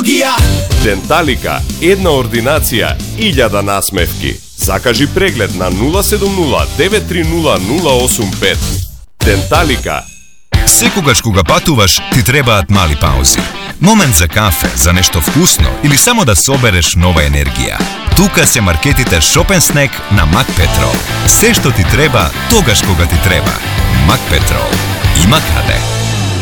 stomatologija. Dentalika, една ординација, 1000 насмевки. Закажи преглед на 070-930-085. Денталика. Секогаш кога патуваш, ти требаат мали паузи. Момент за кафе, за нешто вкусно или само да собереш нова енергија. Тука се маркетите Shop & Snack на Мак Петрол. Се што ти треба, тогаш кога ти треба. Мак Петрол. Има каде.